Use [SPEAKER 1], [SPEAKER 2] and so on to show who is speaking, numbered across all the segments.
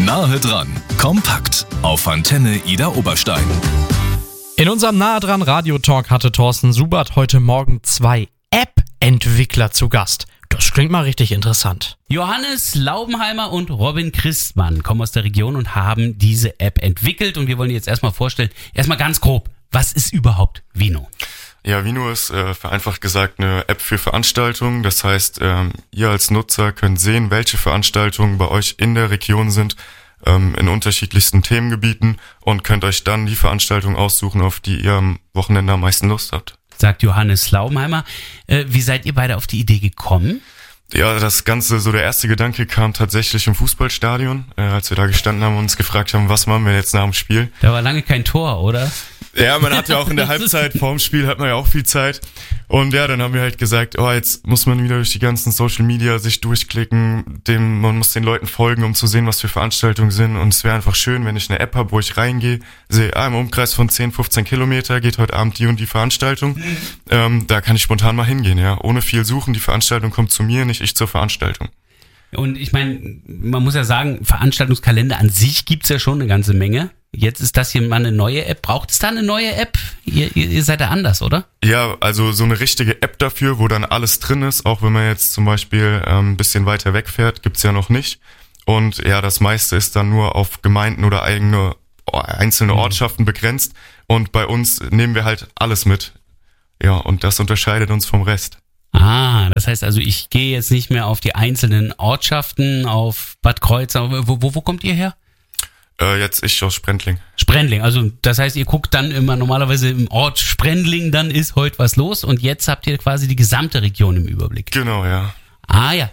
[SPEAKER 1] Nahe dran, kompakt auf Antenne Ida Oberstein.
[SPEAKER 2] In unserem Nahe dran Radio-Talk hatte Thorsten Subert heute Morgen 2 App-Entwickler zu Gast. Das klingt mal richtig interessant.
[SPEAKER 3] Johannes Laubenheimer und Robin Christmann kommen aus der Region und haben diese App entwickelt. Und wir wollen jetzt erstmal vorstellen, erstmal ganz grob, was ist überhaupt Vino?
[SPEAKER 4] Ja, Vino ist vereinfacht gesagt eine App für Veranstaltungen. Das heißt, ihr als Nutzer könnt sehen, welche Veranstaltungen bei euch in der Region sind, in unterschiedlichsten Themengebieten und könnt euch dann die Veranstaltung aussuchen, auf die ihr am Wochenende am meisten Lust habt.
[SPEAKER 3] Sagt Johannes Laubenheimer. Wie seid ihr beide auf die Idee gekommen?
[SPEAKER 4] Ja, das Ganze, so der erste Gedanke kam tatsächlich im Fußballstadion, als wir da gestanden haben und uns gefragt haben, was machen wir jetzt nach dem Spiel?
[SPEAKER 3] Da war lange kein Tor, oder?
[SPEAKER 4] Ja, man hat ja auch in der Halbzeit vorm Spiel hat man ja auch viel Zeit. Und ja, dann haben wir halt gesagt, jetzt muss man wieder durch die ganzen Social Media sich durchklicken, man muss den Leuten folgen, um zu sehen, was für Veranstaltungen sind. Und es wäre einfach schön, wenn ich eine App habe, wo ich reingehe, sehe, im Umkreis von 10, 15 Kilometer geht heute Abend die und die Veranstaltung. Da kann ich spontan mal hingehen, ja. Ohne viel suchen, die Veranstaltung kommt zu mir, nicht ich zur Veranstaltung.
[SPEAKER 3] Und ich meine, man muss ja sagen, Veranstaltungskalender an sich gibt's ja schon eine ganze Menge. Jetzt ist das hier mal eine neue App. Braucht es da eine neue App? Ihr seid da anders, oder?
[SPEAKER 4] Ja, also so eine richtige App dafür, wo dann alles drin ist, auch wenn man jetzt zum Beispiel ein bisschen weiter wegfährt, gibt's ja noch nicht. Und ja, das meiste ist dann nur auf Gemeinden oder einzelne Ortschaften begrenzt. Und bei uns nehmen wir halt alles mit. Ja, und das unterscheidet uns vom Rest.
[SPEAKER 3] Das heißt also, ich gehe jetzt nicht mehr auf die einzelnen Ortschaften, auf Bad Kreuznach. Wo kommt ihr her?
[SPEAKER 4] Jetzt ich aus Sprendling.
[SPEAKER 3] Sprendling, also das heißt, ihr guckt dann immer normalerweise im Ort Sprendling, dann ist heute was los und jetzt habt ihr quasi die gesamte Region im Überblick.
[SPEAKER 4] Genau, ja.
[SPEAKER 3] Ja.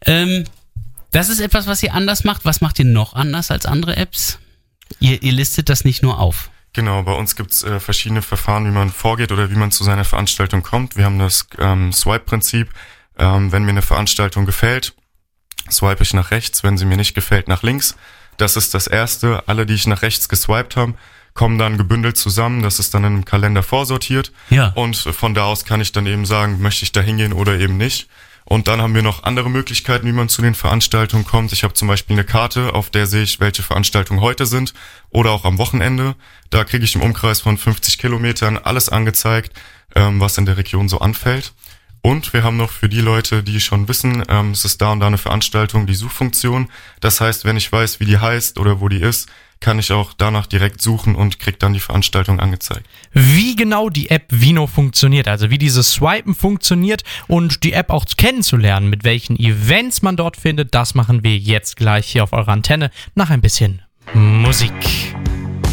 [SPEAKER 3] Das ist etwas, was ihr anders macht. Was macht ihr noch anders als andere Apps? Ihr listet das nicht nur auf.
[SPEAKER 4] Genau, bei uns gibt's verschiedene Verfahren, wie man vorgeht oder wie man zu seiner Veranstaltung kommt. Wir haben das Swipe-Prinzip. Wenn mir eine Veranstaltung gefällt, swipe ich nach rechts. Wenn sie mir nicht gefällt, nach links. Das ist das Erste. Alle, die ich nach rechts geswiped habe, kommen dann gebündelt zusammen. Das ist dann in einem Kalender vorsortiert. Ja. Und von da aus kann ich dann eben sagen, möchte ich da hingehen oder eben nicht. Und dann haben wir noch andere Möglichkeiten, wie man zu den Veranstaltungen kommt. Ich habe zum Beispiel eine Karte, auf der sehe ich, welche Veranstaltungen heute sind oder auch am Wochenende. Da kriege ich im Umkreis von 50 Kilometern alles angezeigt, was in der Region so anfällt. Und wir haben noch für die Leute, die schon wissen, es ist da und da eine Veranstaltung, die Suchfunktion. Das heißt, wenn ich weiß, wie die heißt oder wo die ist, kann ich auch danach direkt suchen und kriege dann die Veranstaltung angezeigt.
[SPEAKER 2] Wie genau die App Vino funktioniert, also wie dieses Swipen funktioniert und die App auch kennenzulernen, mit welchen Events man dort findet, das machen wir jetzt gleich hier auf eurer Antenne nach ein bisschen Musik.